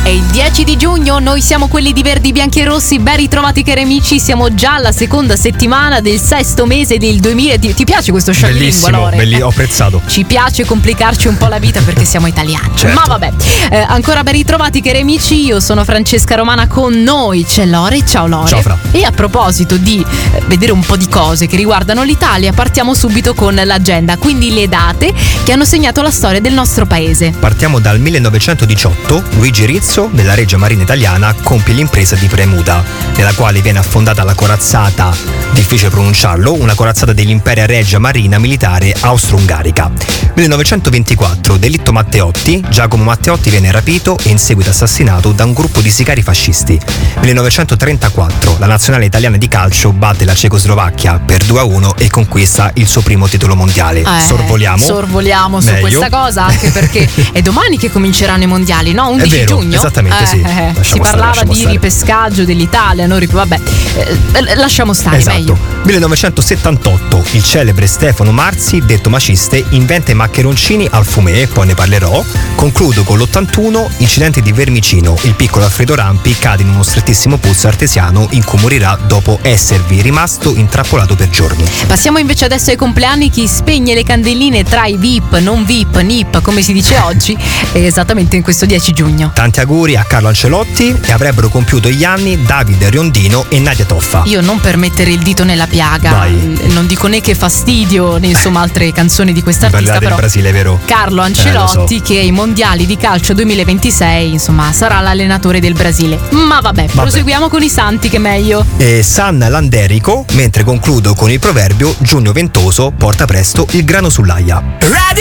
È il 10 di giugno, noi siamo quelli di Verdi, Bianchi e Rossi. Ben ritrovati cari amici, siamo già alla seconda settimana del sesto mese del 2000. Ti piace questo scioglilingua, Lore? Bellissimo, ho apprezzato. Ci piace complicarci un po' la vita perché siamo italiani. Certo. Ma vabbè, ancora ben ritrovati cari amici, io sono Francesca Romana, con noi c'è Lore. Ciao Lore. Ciao Fra. E a proposito di vedere un po' di cose che riguardano l'Italia, partiamo subito con l'agenda, quindi le date che hanno segnato la storia del nostro paese. Partiamo dal 1918. Luigi Rizzo, della Regia Marina Italiana, compie l'impresa di Premuda, nella quale viene affondata la corazzata, difficile pronunciarlo, una corazzata dell'Imperia Regia Marina Militare Austro-Ungarica. 1924, delitto Matteotti. Giacomo Matteotti viene rapito e in seguito assassinato da un gruppo di sicari fascisti. 1934, la nazionale italiana di calcio batte la Cecoslovacchia per 2-1 e conquista il suo primo titolo mondiale. Sorvoliamo su questa cosa, anche perché è domani che cominceranno i mondiali, no? 11 è vero, giugno? Esattamente, sì. Si parlava di ripescaggio dell'Italia, vabbè, lasciamo stare, esatto. meglio. 1978, il celebre Stefano Marzi, detto Maciste, inventa i maccheroncini al fumé, poi ne parlerò. Concludo con l'81, incidente di Vermicino, il piccolo Alfredo Rampi cade in uno strettissimo pozzo artesiano in cui morirà dopo esservi rimasto intrappolato per giorni. Passiamo invece adesso ai compleanni, chi spegne le candelline tra i VIP, non VIP, NIP, come si dice oggi, esattamente in questo 10 giugno. Tanti auguri a Carlo Ancelotti, e avrebbero compiuto gli anni Davide Riondino e Nadia Toffa. Io non per mettere il dito nella piaga, non dico né che fastidio né insomma altre canzoni di quest'artista, però del Brasile, vero? Carlo Ancelotti, che ai mondiali di calcio 2026 insomma sarà l'allenatore del Brasile. Ma vabbè, proseguiamo con i santi, che è meglio. San Landerico, mentre concludo con il proverbio: giugno ventoso porta presto il grano sull'aia.